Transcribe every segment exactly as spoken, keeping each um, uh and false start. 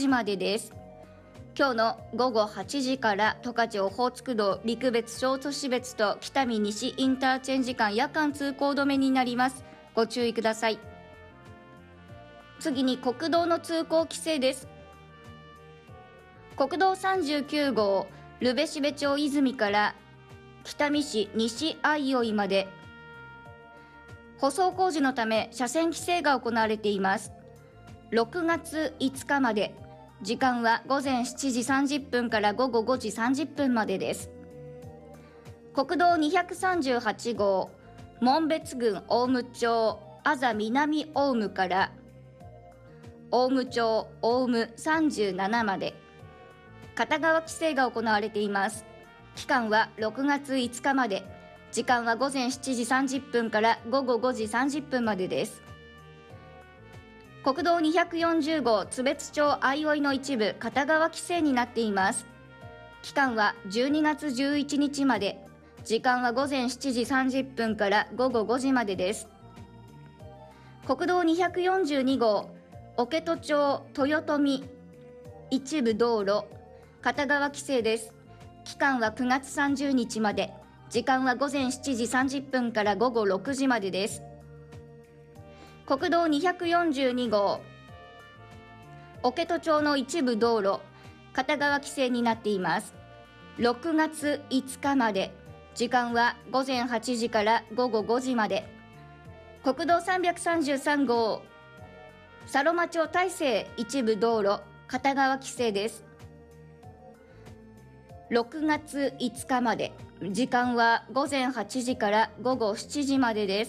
じまでです。今日の午後はちじから十勝オホーツク道陸別小都市別と北見西インターチェンジ間夜間通行止めになります。ご注意ください。次に国道の通行規制です。国道さんじゅうきゅう号留辺蘂町泉から北見市西相生まで舗装工事のため車線規制が行われています。ろくがついつかまで、時間は午前しちじさんじゅっぷんから午後ごじさんじゅっぷんまでです。国道にひゃくさんじゅうはち号紋別郡大武町あざ南大武から大武町大武さんじゅうななまで片側規制が行われています。期間はろくがついつかまで、時間は午前しちじさんじゅっぷんから午後ごじさんじゅっぷんまでです。国道にひゃくよんじゅう号津別町相生の一部片側規制になっています。期間はじゅうにがつじゅういちにちまで、時間は午前しちじさんじゅっぷんから午後ごじまでです。国道にひゃくよんじゅうに号桶戸町豊富一部道路片側規制です。期間はくがつさんじゅうにちまで、時間は午前しちじさんじゅっぷんから午後ろくじまでです。国道にひゃくよんじゅうに号桶戸町の一部道路片側規制になっています。ろくがついつかまで、時間は午前はちじから午後ごじまで。国道さんびゃくさんじゅうさん号佐呂間町大西一部道路片側規制です。ろくがついつかまで、時間は午前はちじから午後しちじまでです。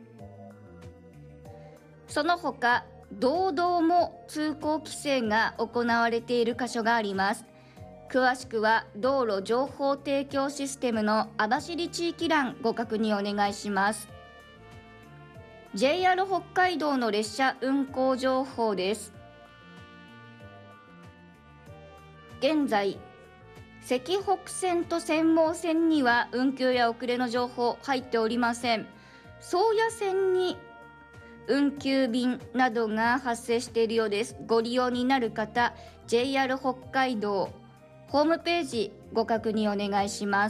その他、道道も通行規制が行われている箇所があります。詳しくは道路情報提供システムの網走地域欄ご確認お願いします。 ジェイアール 北海道の列車運行情報です。現在石北線と釧網線には運休や遅れの情報入っておりません。宗谷線に運休便などが発生しているようです。ご利用になる方、ジェイアール 北海道ホームページご確認お願いします。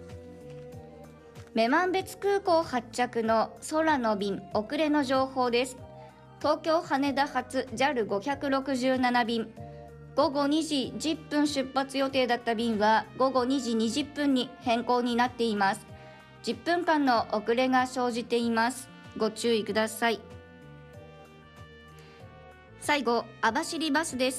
女満別空港発着の空の便遅れの情報です。東京羽田発 ジャルごひゃくろくじゅうなな 便、午後にじじゅっぷん出発予定だった便は午後にじにじゅっぷんに変更になっています。じゅっぷんかんの遅れが生じています。ご注意ください。最後、網走バスです。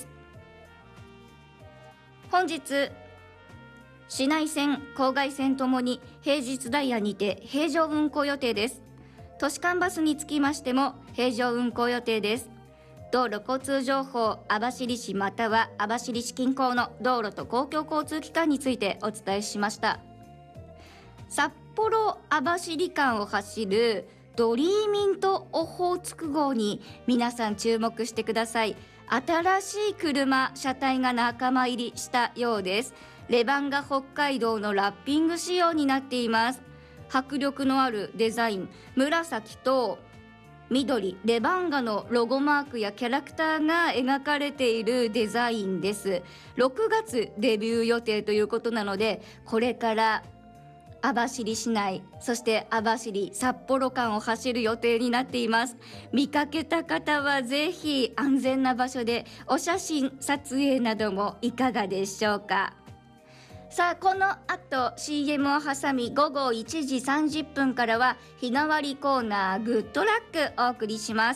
本日市内線、郊外線ともに平日ダイヤにて平常運行予定です。都市間バスにつきましても平常運行予定です。道路交通情報、網走市または網走市近郊の道路と公共交通機関についてお伝えしました。札幌網走間を走るドリーミントオホーツク号に皆さん注目してください。新しい車車体が仲間入りしたようです。レバンガ北海道のラッピング仕様になっています。迫力のあるデザイン、紫と緑、レバンガのロゴマークやキャラクターが描かれているデザインです。ろくがつデビュー予定ということなので、これから網走市内、そして網走札幌間を走る予定になっています。見かけた方はぜひ安全な場所でお写真撮影などもいかがでしょうか。さあ、この後 シーエム を挟み午後いちじさんじゅっぷんからは日替わりコーナーグッドラックお送りします。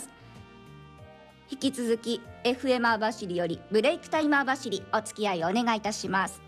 引き続き エフエム 網走よりブレイクタイム網走お付き合いお願いいたします。